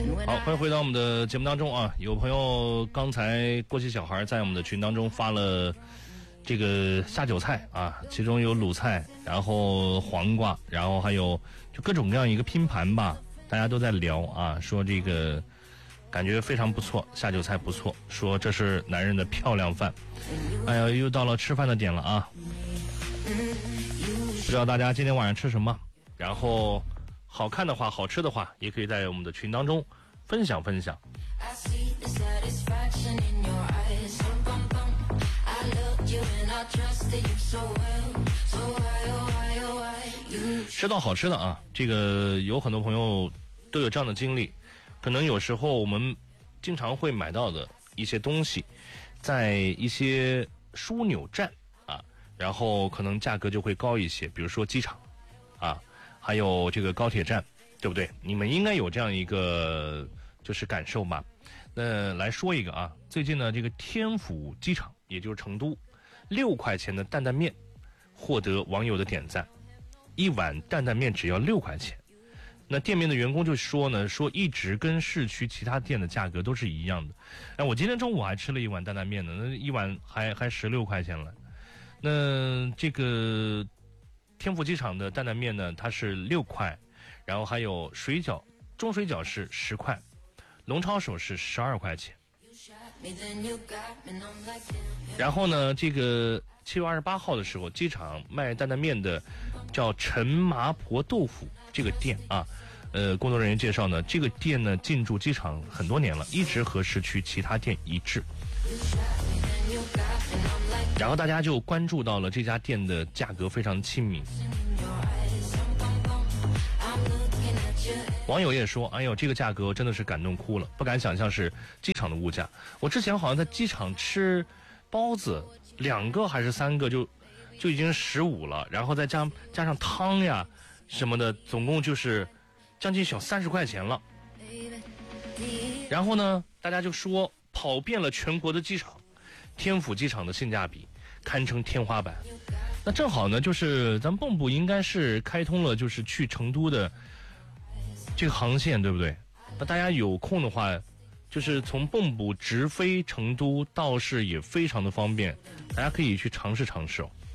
好，欢迎回到我们的节目当中啊！有朋友刚才过期小孩在我们的群当中发了这个下酒菜啊，其中有卤菜，然后黄瓜，然后还有就各种各样一个拼盘吧，大家都在聊啊，说这个感觉非常不错，下酒菜不错，说这是男人的漂亮饭。哎呀，又到了吃饭的点了啊！不知道大家今天晚上吃什么？然后好看的话、好吃的话，也可以在我们的群当中分享分享。吃到好吃的啊，这个有很多朋友都有这样的经历，可能有时候我们经常会买到的一些东西，在一些枢纽站啊，然后可能价格就会高一些，比如说机场啊，还有这个高铁站，对不对？你们应该有这样一个就是感受吧。那来说一个啊，最近呢这个天府机场，也就是成都，6块钱的担担面获得网友的点赞，一碗担担面只要6块钱。那店面的员工就说呢，说一直跟市区其他店的价格都是一样的。哎，我今天中午还吃了一碗担担面呢，那一碗还16块钱了。那这个天府机场的担担面呢，它是6块，然后还有水饺，中水饺是10块，龙抄手是12块钱。然后呢，这个7月28号的时候，机场卖担担面的叫陈麻婆豆腐这个店啊，工作人员介绍呢，这个店呢进驻机场很多年了，一直和市区其他店一致。然后大家就关注到了这家店的价格非常亲民。网友也说，哎呦，这个价格真的是感动哭了，不敢想象是机场的物价。我之前好像在机场吃包子2个还是3个就已经15了，然后再加上汤呀什么的，总共就是将近小30块钱了。然后呢，大家就说跑遍了全国的机场，天府机场的性价比堪称天花板。那正好呢，就是咱们蚌埠应该是开通了就是去成都的这个航线，对不对？那大家有空的话，就是从蚌埠直飞成都，倒是也非常的方便，大家可以去尝试尝试哦。